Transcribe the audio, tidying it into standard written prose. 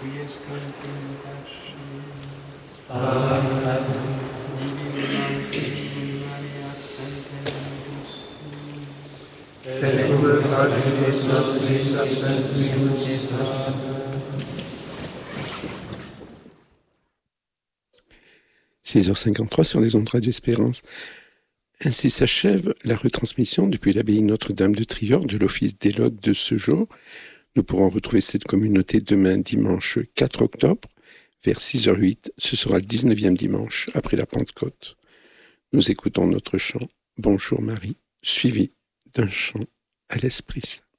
quies cantum Amen. Divina Maria Sancte Et cum fratellis nostris absentimus et 6h53 sur les ondes Radio Espérance. Ainsi s'achève la retransmission depuis l'abbaye Notre-Dame de Trior de l'office des Laudes de ce jour. Nous pourrons retrouver cette communauté demain dimanche 4 octobre vers 6h08. Ce sera le 19e dimanche après la Pentecôte. Nous écoutons notre chant « Bonjour Marie » suivi d'un chant à l'Esprit Saint.